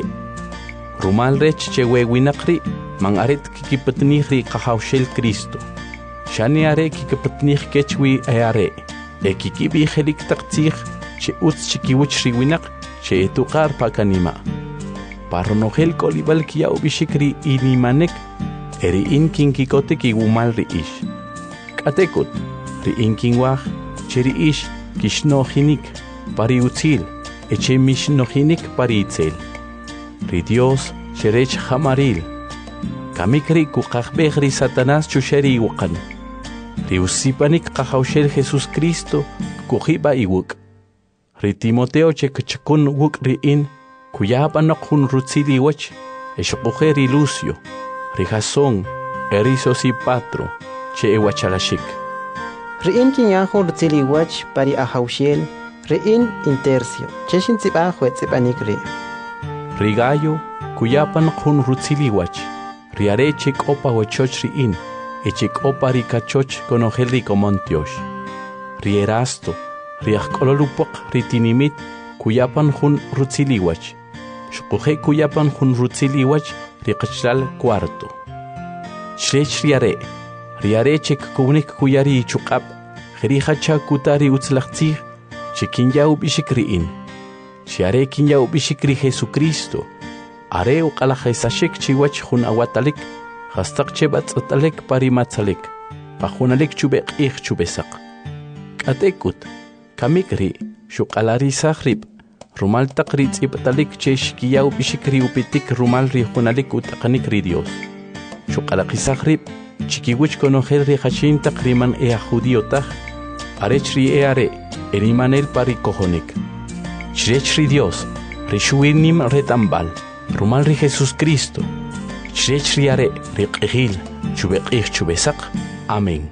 Rumal rech chewe winakri, man aret kikipatnih ri kahaushel Cristo. Shani are kikipatnih kechwi eare. E kikibi helik taktzih, che utz chikiwich ri winak, che etukar pakanima. Parronogel kolibal kia ubishikri inimanek, eri inkin kikote ki wumal ri ish. Katekut, ri inkin wach, che ri ish kishnohinik, pari utzil, eche mishnohinik pari itzel. Ri Dios cherech hamaril. Kamikri kukakbeh ri Satanás chusheri iwakan. Ri usipanik kahaushel Jesus Cristo kuhiba iwuk. Ri Timoteo che kachakun wuk ri in kuyapanok hun rutzili wach eshokuje ri Lucio. Ri Jasón eri Sosipatro che ewachalashik. Ri in kinyahun rutzili wach pari ahaushel. Ri in intercio. Cheshin tsipa huetzipanik ri. Rigayo, kuyapan kun rutziliwach, riare chek opa wachoch ri in, echek opa ri kachoch konogel ri komontiosh. Rierasto, riachkololupok ri tinimit, kuyapan kun rutziliwach, shukuje kuyapan kun rutziliwach, riqachlal cuarto. Shrech riare, riare chek kunik kuyari chukap, jerihacha kutari utzlachtzir, chekinyau bishik ri in. Chiare kinya ubishikri Jesucristo, are uqalajesashik chiwach jun awatalik, hastak chebat atalek parimatzalik, pajunalik chubek ich chubesak. Katekut, kamikri, shuqalari sahrib, rumal takri tzibtalik chesh kiya ubishikri upitik rumal ri junalik utakanik ri Dios. Shuqalaki sahrib, chikiwich konogel ri hashin takriman ea judiotaj, arech ri eare, erimanel pari kojonik. Chrech ri Dios, rishuinim retambal, rumal ri Jesus Cristo, chrech ri are, ri qihil, chubeqih chubesak, amén.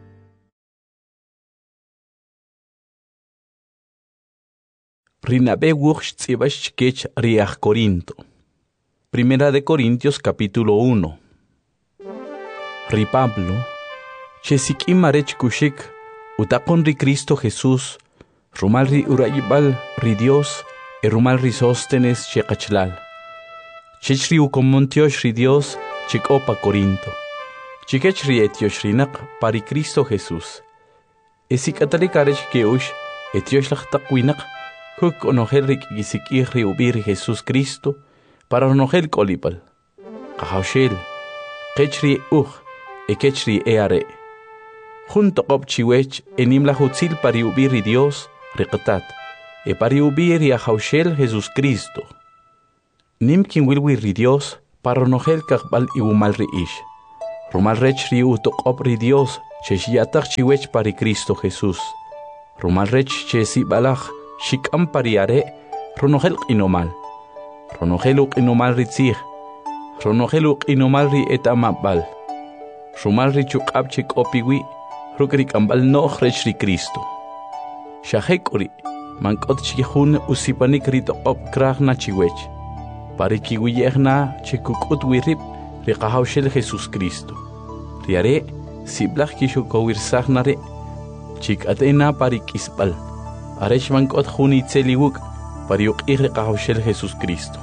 Rinabe wuch tzibash kech riach Corinto. Primera de Corintios capítulo uno. Ri Pablo, chesik imarech kushik, utakon ri Cristo Jesús, rumal ri urayibal ri Dios, e rumal ri Sóstenes chekachlal. Chech ri ukomontiosh ri Dios, chek opa Corinto. Chikech ri etiosh rinak pari Cristo Jesús. Esik atalik arech keush, etiosh lach takwinak, kuk onogel rik gisik ri ubir Jesús Cristo, para onogel kolibal. Kahaushel, kech ri uj, e kech ri eare. Junto qop chiwech enim la hutzil pari ubir ri Dios, riqtat, e pari ubir y a Jaushel Jesús Cristo. nim kin wilwi ri Dios para nogel kakbal iwumal ri ish. Rumal rech ri utoqop ri Dios che shiatak chiwech pari Cristo Jesús. Rumal rech che si balach shikam pariare ronogel inomal. Ronogel inomal ri tzig. Ronogel inomal ri etamabal. Rumal ri chukab chik opiwi rukrik ambal noch rech ri Cristo. Shahekuri mankot chihun usipanik ri toqop krach na chiwech. Pari kiwiyehna chikukut wirip ri qahawshel Jesús Cristo. Riare siblach kishu kowirsahnare chik atena pari kisbal. Arech mankot juni tseliwuk pari uqih ri qahawshel Jesús Cristo.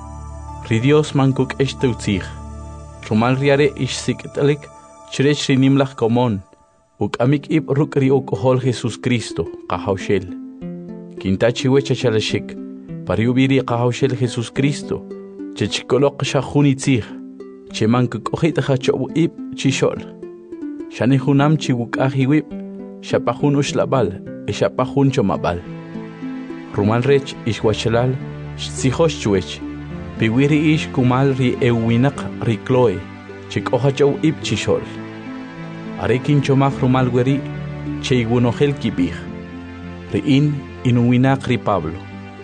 Ri Dios mankuk eshteutzig. Rumal riare ish sikitalik chirech ri nimlach komon. Uk amik ib ruk ri ukohol Jesús Cristo qahawshel. Kintachi wecha chalashik. Pari ubiri qahawshel Jesús Cristo. Chechkolok shahuni tzig. Che mank kohita hachobu ib chishol. Shani hunam chiwuk ahiwib. Shapahun ushlabal. E shapahun chomabal. Rumal rech ishwachalal. Shtsihosh chuech. Piwiri ish kumal ri ewinak ri kloe. Chik ohachobu ib chishol. Arekin chomach rumal weri. Che igunohel kibih. Riin inuwinak ri Pablo.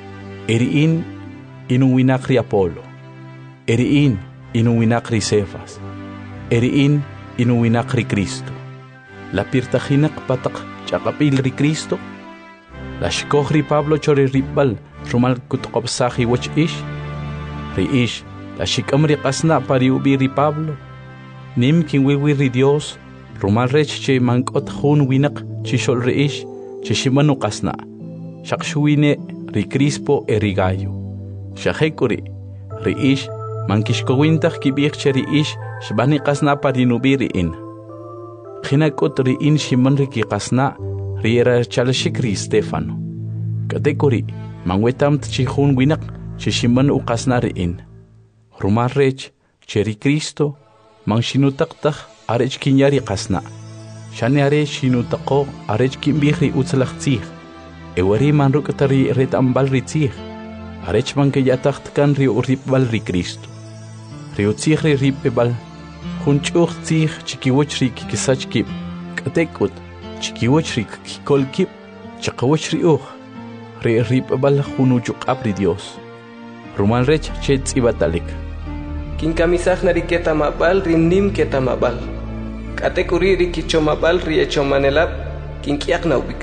Eriin inuwinak ri Apolo. Eriin inuwinak ri Cefas. Eriin inuwinak ri Cristo. La pirtajinak patak chakapil ri Cristo. La shkoh ri Pablo chori ribal rumal kutkopsahi wach ish. Ri ish la shikam ri qasna pari ubi ri Pablo. Nim kin wiwi ri Dios rumal rech che mankot hun winak chishol ri ish che shimanu qasna. Shakshuine ri Crispo e ri Gayo. Shahekuri ri ish mankishkowintach kibich che ri ish shbani qasna pari nubi ri in. Khinakot ri in shiman ri ki qasna ri era chalashik ri Stefano. Katekuri mangwetam tchihun winak che shiman u qasna ri in. Rumar rech che ri Cristo mangshinutaktak arech kinyari qasna. Shani are shinutako arech kimbih ri utzlach tzig. Ewari man rukatari ret ambal ri tzig. Arech man ke yatacht kan ri uripbal ri Cristo. Ri utzig ri ripbal. Hunchuch tzig chikiwoch ri kikisach kip. Katekut chikiwoch ri kikol kip. Chakawoch ri uch. Ri ripbal hunuchuk apri Dios. Rumal rech che tzibatalik. Kinkamisach na ri ketamabal ri nim ketamabal. Katekuri ri kichomabal ri echomanelab kinkiak naubik.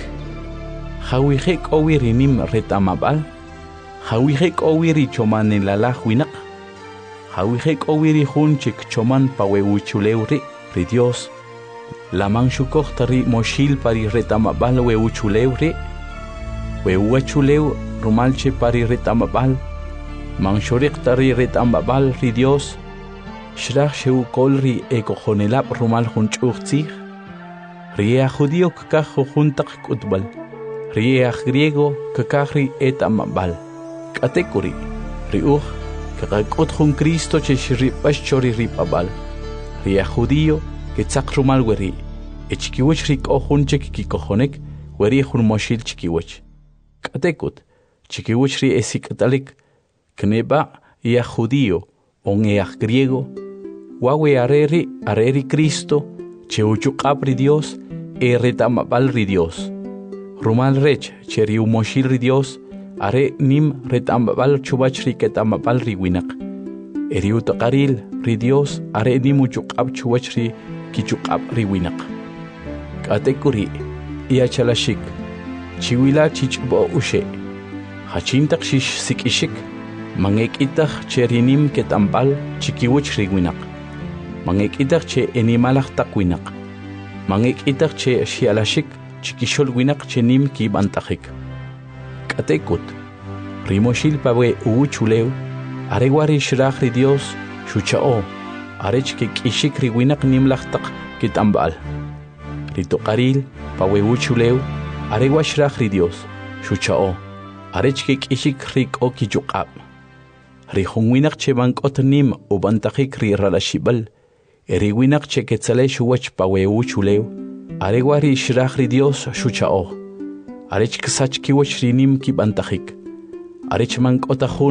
Hawihek owi rinim retamabal. Hawihek owi ri chomanelala winak. Hawihek owi ri hun chik choman paweuchuleuri ri Dios. Laman shukok tari moshil pari retamabal weuchuleuri. Weuachuleu rumalche pari retamabal. Manshorik tari retamabal ri Dios. Shrach sheu kolri ekojonelab rumal hunchuchtzig. Ria judío kakajo juntak kutbal. Riach griego kakahri et amabal. Katekuri. Riuch kakakot jun Cristo che shripash chori ripabal. Ria judío que tzakrumal weri. Echkiwich rik ojun chekikojonek weri jun moshil chikiwich. Katekut. Chikiwich ri esikatalik. Kneba ia judío on each griego. Wawe areri areri Cristo. Che uchukapri Dios e retamabal ri Dios. Rumal rech cheri umoshil ri Dios are nim retambal chubach ri ketamabal ri winak. Eri utaqaril ri Dios are nim uchukab chubach ri kichukab ri winak. Katekuri ia chalashik chiwila chichbo ushe. Hachintak shish sikishik mangek itach cheri nim ketambal chikiwich ri winak. Mangek itach che enimalach tak winak. Mangek itach che shialashik chikishol winak chenim ki bantahik. Katekut. Rimoshil pawe uuchuleu. Arewari shrach ri Dios shuchao. Arech ke kishik ri winak nimlachtak kitambal. Ritokaril pawe uuchuleu. Arewa shrach ri Dios shuchao. Arech ke kishik rik o kichukab. Ri hungwinak che bankot nim u bantahik ri ralashibal. Eri winak che ketzale shuwach pawe uuchuleu. Arewari shrach ri Dios shuchao. Arech ksach kiwach rinim ki bantahik. Arech mank otahun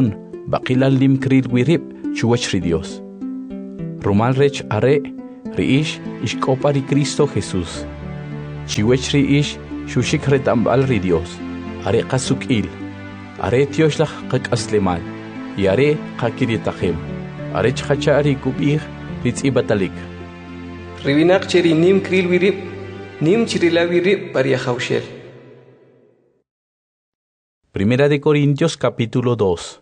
baqilal lim kril wirib chuwach ri Dios. Rumal rech are riish ishkopa ri Cristo Jesús. Chiwech riish shushik retambal ri Dios. Are qasukil. Are tioshlach qaqaslemal. Y are qakirietachem. Are chachari kubir ritzibatalik. Ribinak cheri nim kril wirib, nim chirila wirib paria jaushel. Primera de Corintios capítulo dos.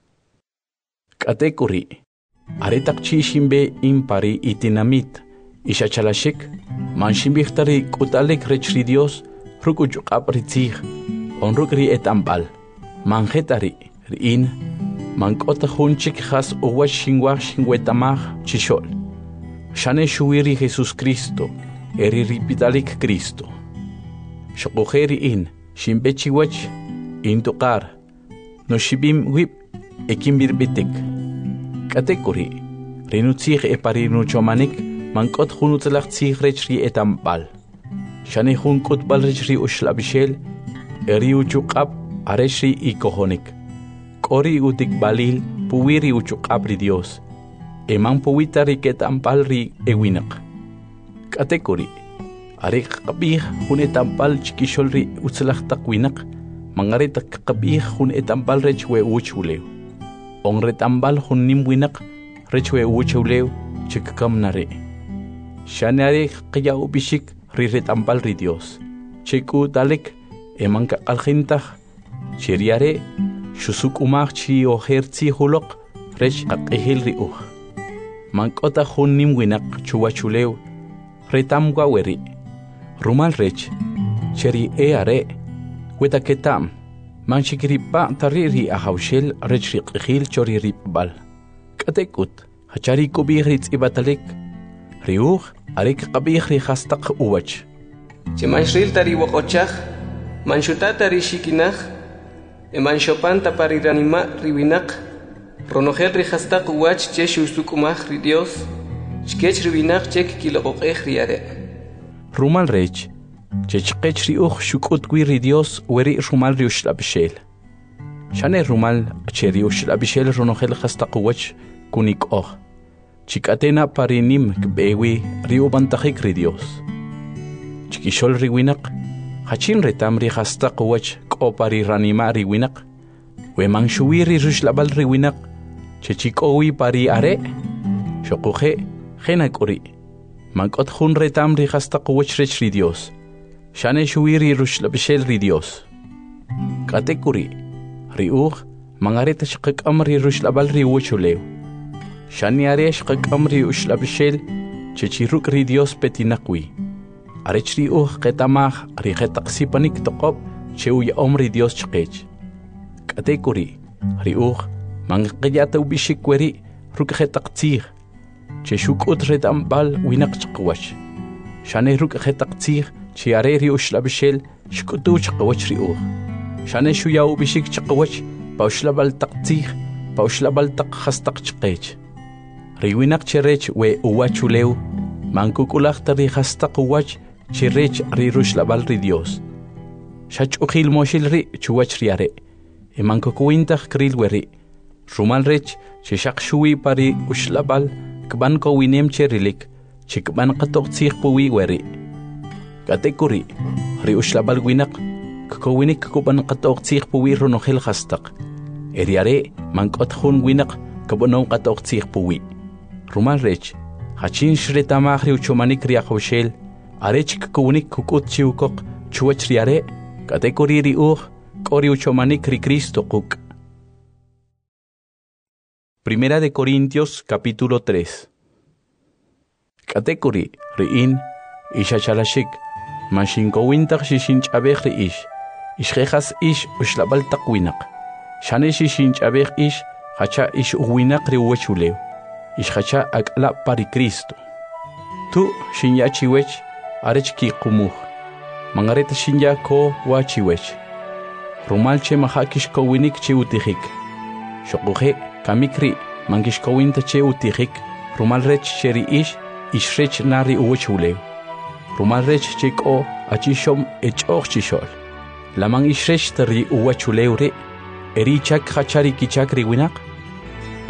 Katekuri. Aretak chishimbe impari itinamit. Ishachalashik. Manshimbirtari kutalek rechri Dios. Rukuchukap ritzig. Onrukri etambal. Manjetari. Rin. Mankota hunchik has uwa shingwa shingwetamag chishol. Shane shuiri Jesus Cristo. Eri ripitalik Cristo. Shokujeri in. Shimbechiwach. Intukar. No shibim wip. Ekimbirbitik. Katekuri. Rinutzig eparinuchomanik. Mankot hunutzelach tzig rechri etambal. Shane hunkot balrechri ushlabishel. Eri uchukap. Areshri ikohonik. Kori utik balil. Puwiri uchukap ri Dios. Eman puwita riketampal ri ewinak. Katekuri. Arik kabih hunetampal chikishol ri utzelach takwinak. Mangaretak kabih hunetampal rechwe uchulew. On retambal hun nimwinak rechwe uchulew chikakam nare. Shanare kaya ubishik ri retambal ri Dios. Chiku dalek emanka algintach. Chiriare shusuk umach chi oherzi hulok rech akehil ri uch. Mankota hun nimwinak chuwachulew retamgwa weri. Rumal rech cheri eare wetaketam. Manchikiripa tariri ahaushel rechri qihil chori ripbal. Katekut hachari kubih ritz ibatalik. Riuch arik qabih ri khastaq uwach. Chimanshril tari wakochach. Manshutata ri shikinach. Emanshopan pariranima riwinak. Ronojel ri khastaq uwach che shusukumach ri Dios. Chkech riwinak chek kiloqoqeh riare. Rumal rech chechqech ri uch shukut gwi ri Dios weri rumal ri ushlabishel. Shane rumal cheri ushlabishel ronojel khastaq uwach kunik oh. Chikatena parinim kbewi ri ubantajik ri Dios. Chikishol ri winak. Hachin retam ri khastaq uwach kopari ranima ri winak. Weman shuwiri rushlabal ri winak. Chechikowi pari are. Shokuhe genak uri. Mankot hun retam ri khastaq uwach rech ri Dios. Shane shuwiri rushlabishel ri Dios. Katekuri. Ri uch mangareta shqik amri rushlabal ri uwachulew. Shani are shqik amri ushlabishel chechiruk ri Dios petinakwi. Arech ri uch ketamach ri ketaqsipanik toqob cheu ya omri Dios chqech. Katekuri. Ri uch mangqiyata ubishikweri ruk ketaqtzig. Cheshukut retambal winak chqwach. Shane ruk ketaqtzig chiare ri ushlabishel shkutu chqwach ri uch. Shane shuya ubishik chqwach paushlabal taqtzig paushlabal taq khastaq chqech. Ri winak cherech we uwachulew mankukulach ri khastaq uwach chirech ri rushlabal ri Dios. Shachukhil moshil ri chuwach riare. Emankukuintach kril weri. Rumal rech chishaq shui pari ushlabal kban ko winem cherilik chikban qatok tsig puwi weri. Katekuri ri ushlabal winak ko winik kuban qatok tsig puwi ronojel khastaq. Eriare mankot khun winak kabonon qatok tsig puwi. Rumal rech hachin shretamach ri uchomanik ri akhwshel arech kunik kukut chiukok chuwach riare. Katekuri ri uch kori uchomanik ri Cristo kuk. Primera de Corintios capítulo tres. Katekuri riin ishachalashik manshinkowintach shishinch abech ri ish ishjejas ish ushlabal taqwinak shane shishinch abech ish hacha ish uwinak ri uwachulew ishhacha akla pari Cristo tu shinyachiwech arech ki qumuj mangareta shinya ko wachiwech rumalche mahakish kowinik chi utijik shoquje kamikri mangishkowinta che utijik rumal rech cheri ish ishrech nari uwachulew rumal rech cheko achishom echog chishol lamang ishrech tari uwachulew re eri chak hachari kichak riwinak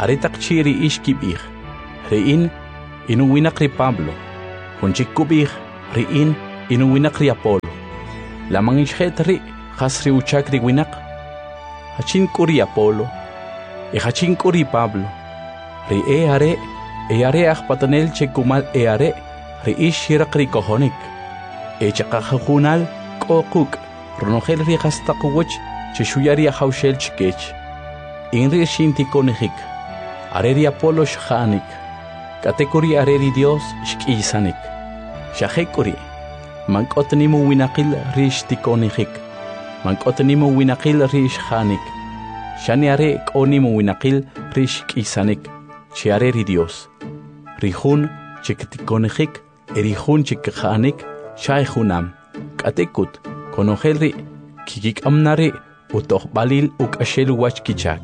aretak chi ri ish kibih, riin inuwinak ri Pablo, hunchik kubih, riin inuwinak ri Apolo. Lamang ishhet ri khas ri uchak ri winak, hachin kuri Apolo, e hachin kuri Pablo, ri e are, e are akpatanel che kumal e are, ri ish hirak ri kohonik, e chakakahunal kokuk, ronogel ri hastakuwach, che shuyari haushel chikech, inri shinti konihik, are ri Apolo shhanik, katekuri are ri Dios shkisanik, shahekuri, mankotnimu winakil rish tikonihik, mankotnimu winakil rish hanik, shani are konimu winakil rish kisanik, che are ri Dios, rihun chiktikonihik, erihun chikhanik, shaihunam, katekut, konohelri, kikik amnari, utoh balil uk ashelu wach kichak.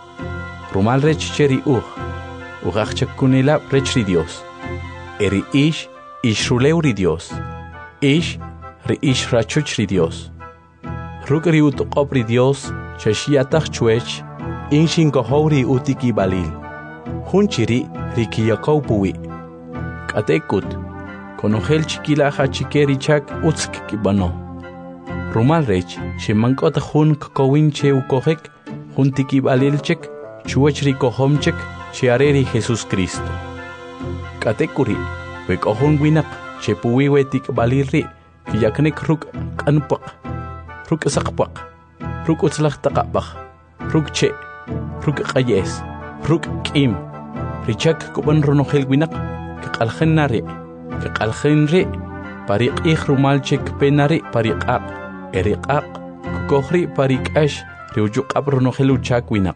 Rumal rech cheri uh, ugach chakunila rech ri Dios. Eri ish, ish ruleu ri Dios. Ish, ri ish rachuch ri Dios. Ruk ri utokop ri Dios, chashiatach chuech, inshin kohori utiki balil. Hunchiri ri kiyakau puwi. Katekut, konohel chikila hachikeri chak utsk kibano. Rumal rech, shimankot hun kokowin che ukohek, huntiki balilchek, chuachri kohomchek, chiareri Jesus Cristo. Katekuri, wekohun winak, che puwi wetik balilri, kiyaknek ruk kanpak, ruk sakpak, ruk utzlach takapach, ruk che, ruk kayes, ruk kim, richak kuban ronogel winak, kakalhen nari, kakalhen re, parik ich rumal chek penari parik ak. Eriqaq kukohri parikash riujuk abronogelu chak winak.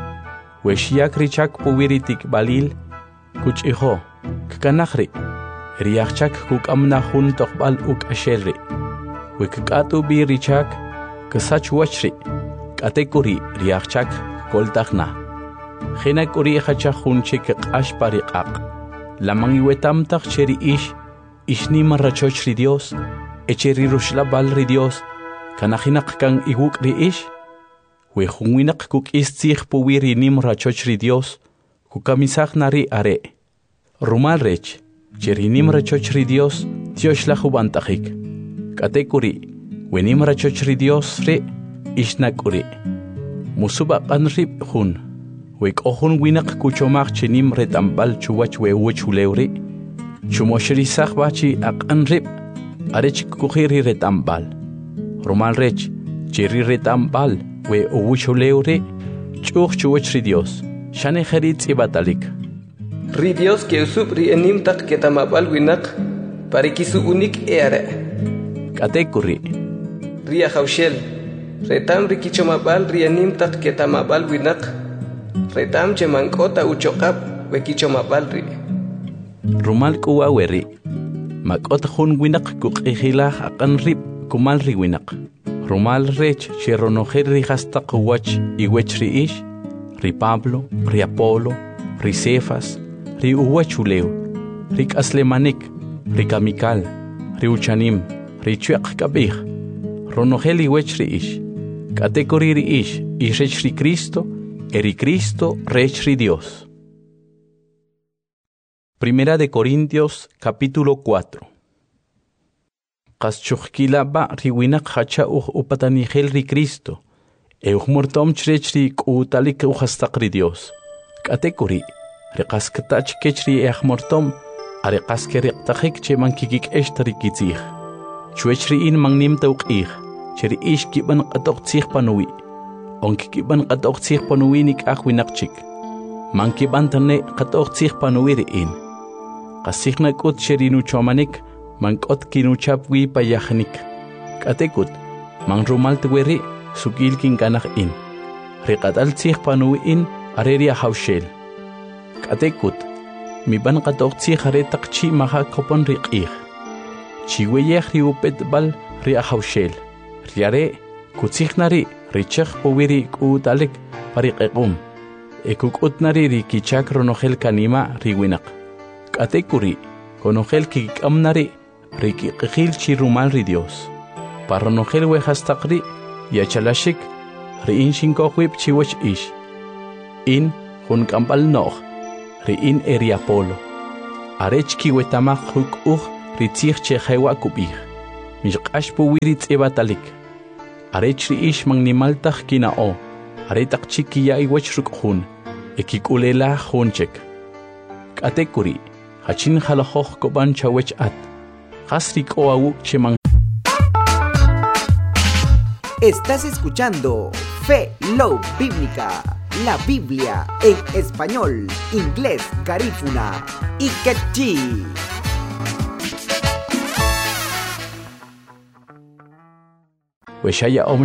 Weshiak richak puwiritik balil kuchiho kakanakri riachak kuk amna hun tokbal uk ashelri. Wekatu bi richak kasach wachri katekuri riachak koltakna. Khinakuri hachahun chik ash pariqaq. Lamang iwetam tak cheri ish ishni marrachochri Dios echeri rushla balri Dios. Kanahinak kang iguk ri ish, we hunginak kuk istzich puwiri nim rachoch ri Dios, kukamisak nari are. Rumal rech, cheri nim rachoch ri Dios, Dios la hubantahik. Katekuri, we nim rachoch ri Dios re, ishnakuri. Musuba kanrip hun, we kohun winak kuchomak chenim retambal chuwach we uchuleuri, chumoshri sakbachi ak anrip, arech kukhiri retambal. Rumal rech, cheri retambal, we uwuchuleure, chuch chuwach ri Dios, shane herit ibatalik. Ri Dios que usub ri enim tak ketamabal winak, parikisu unik eare. Katekuri. Ri ahaushel, retam ri kichomabal ri enim tak ketamabal winak, retam che mankota uchokap, we kichomabal ri. Rumal kuwa weri, makot hun winak kuk ihilah akan rip, kumal ri winak. Rumal rech cheronojer ri hastaq wach iwech ri ish, ri Pablo, ri Apolo, ri Cefas, ri uwachuleu, ri kaslemanik, ri kamikal, ri uchanim, ri chuak kabih, ronogel iwech ri ish, katekori ri ish, ishech ri Cristo, eri Cristo rech ri Dios. Primera de Corintios, capítulo cuatro. Qaschuhkila ba riwinak hacha uh upatanihel ri Cristo, e uh mortom chrech ri kutalik uhastaq ri Dios. Katekuri, riqaskatach kechri eh mortom, are qaskeriqtaqik che mankikik eshtari kitzih. Chuechri in mangnim tawqih, cheri ish kiban qatoq tzih panuwi, onk kiban qatoq tzih panuwi nik ahwinaqchik. Mankiban tane qatoq tzih panuwi ri in. Qasikna kut cheri nuchomanik, mankot kinuchap wi payahnik. Katekut, mang rumal tweri sugil kin kanah in. Riqatal tzih panuwi in areria haushel. Katekut, mi ban qatok tzih are taqchi maha kopon riqih. Chiweyeh ri upet bal ri haushel. Riare kutzih nari richech powiri kutalik pariqequm. Ekukut nari ri kichak ronogel kanima riwinak. Katekuri, konogel kikam nari rikiqil chirumal ri Dios. Paronogel wehastaqri yachalashik ri inshinkohwip chiwach ish. In un kampal nog, riin eriapolo. Arech kiwetamak huk uj ritzich che hewa kubih. Mishqashpu wiritz ebatalik. Arech riish magnimaltak kinao. Aretak chiki ya iwech rukhun. Ekikulela hunchek. Katekuri. Hachin halahoch koban chawech at. Hasrik oawuk chemang. Estás escuchando Fe Love Bíblica, la Biblia en español, inglés, garífuna y quechí. Weshaya om